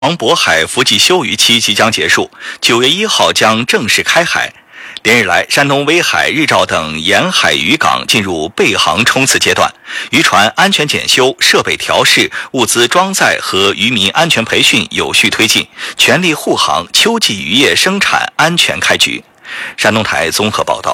渤海伏季休渔期即将结束，9月1号将正式开海。连日来，山东威海、日照等沿海渔港进入备航冲刺阶段，渔船安全检修、设备调试、物资装载和渔民安全培训有序推进，全力护航秋季渔业生产安全开局。山东台综合报道。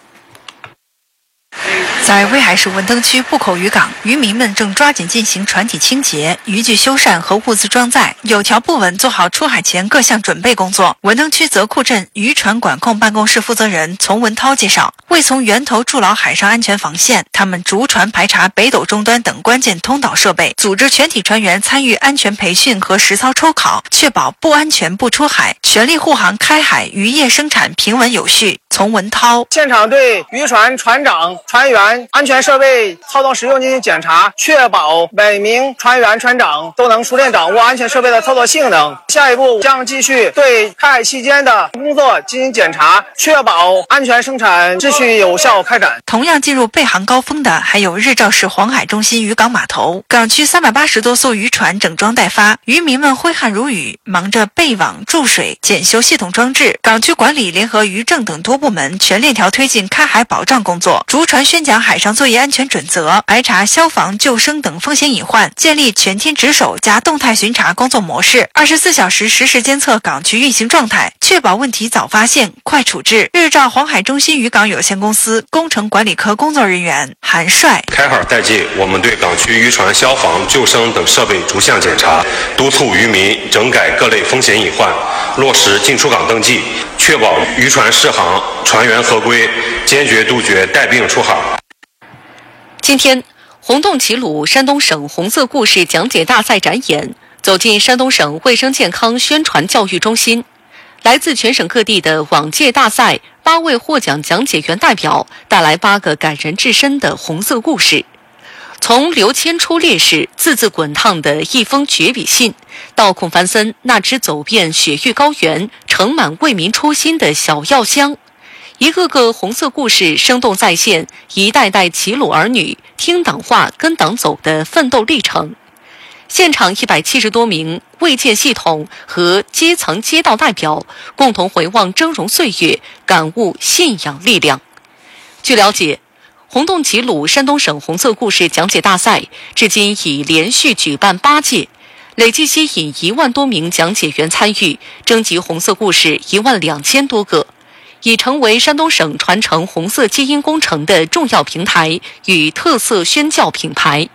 在威海市文登区布口渔港，渔民们正抓紧进行船体清洁、渔具修缮和物资装载，有条不紊做好出海前各项准备工作。文登区泽库镇渔船管控办公室负责人丛文涛介绍，为从源头筑牢海上安全防线，他们逐船排查北斗终端等关键通道设备，组织全体船员参与安全培训和实操抽考，确保不安全不出海，全力护航开海，渔业生产平稳有序。丛文涛现场对渔船船长、船员安全设备操作使用进行检查，确保每名船员、船长都能熟练掌握安全设备的操作性能。下一步将继续对开海期间的工作进行检查，确保安全生产秩序有效开展。 同样进入备航高峰的还有日照市黄海中心渔港码头，港区380多艘渔船整装待发，渔民们挥汗如雨，忙着备网、注水、检修系统装置。港区管理联合渔政等多部门全链条推进开海保障工作，逐船宣讲海上作业安全准则，排查消防、救生等风险隐患，建立全天值守加动态巡查工作模式，24小时实时监测港区运行状态，确保问题早发现、快处置。日照黄海中心渔港有限公司工程管理科工作人员韩帅： 开海待届，我们对港区渔船消防、救生等设备逐项检查，督促渔民整改各类风险隐患，落实进出港登记，确保渔船适航、船员合规，坚决杜绝带病出海。 今天，洪洞齐鲁山东省红色故事讲解大赛展演走进山东省卫生健康宣传教育中心，来自全省各地的往届大赛8位获奖讲解员代表带来8个感人至深的红色故事。从刘谦出烈士字字滚烫的一封绝笔信，到孔繁森那只走遍雪域高原、盛满为民初心的小药箱，一个个红色故事生动再现一代代齐鲁儿女听党话跟党走的奋斗历程。现场170多名卫健系统和基层街道代表共同回望峥嵘岁月，感悟信仰力量。据了解，洪洞齐鲁山东省红色故事讲解大赛至今已连续举办8届，累计吸引1万多名讲解员参与，征集红色故事12000多个，已成为山东省传承红色基因工程的重要平台与特色宣教品牌。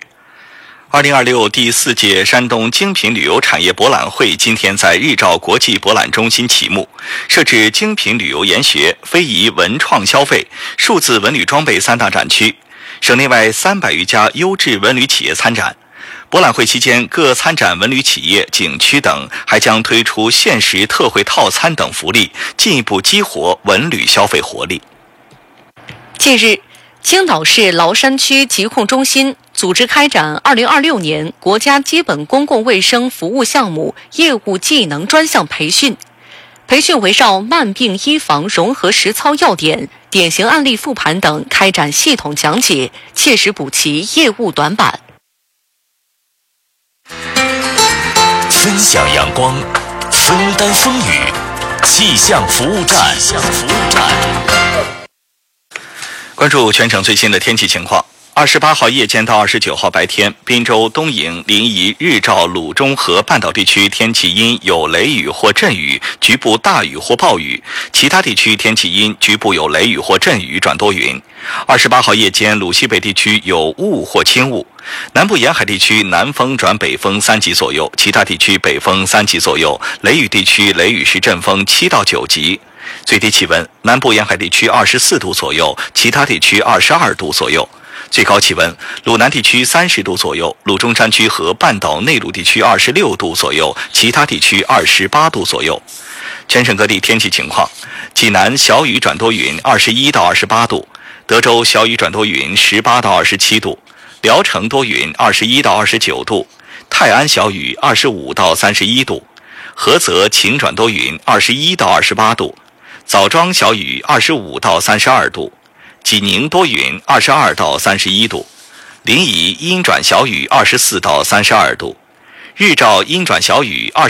2026第4届山东精品旅游产业博览会今天在日照国际博览中心启幕，设置精品旅游研学、非遗文创消费、数字文旅装备3大展区，省内外300余家优质文旅企业参展。博览会期间，各参展文旅企业、景区等还将推出限时特惠套餐等福利，进一步激活文旅消费活力。 近日，青岛市崂山区疾控中心组织开展2026年国家基本公共卫生服务项目业务技能专项培训，培训围绕慢病医防融合实操要点、典型案例复盘等开展系统讲解，切实补齐业务短板。 分享阳光，分担风雨，气象服务站。 关注全省最新的天气情况。28号夜间到29号白天，滨州、东营、临沂、日照、鲁中和半岛地区天气阴，有雷雨或阵雨，局部大雨或暴雨；其他地区天气阴，局部有雷雨或阵雨转多云。28号夜间，鲁西北地区有雾或轻雾，南部沿海地区南风转北风3级左右，其他地区北风3级左右，雷雨地区雷雨时阵风7到9级。最低气温，南部沿海地区24度左右，其他地区22度左右。最高气温，鲁南地区30度左右，鲁中山区和半岛内陆地区26度左右，其他地区28度左右。全省各地天气情况：济南小雨转多云，21到28度；德州小雨转多云，18到27度；聊城多云，21到29度；泰安小雨25到31度；菏泽晴转多云，21到28度；枣庄小雨25到32度；济宁多云22到31度；临沂阴转小雨24到32度； 日照阴转小雨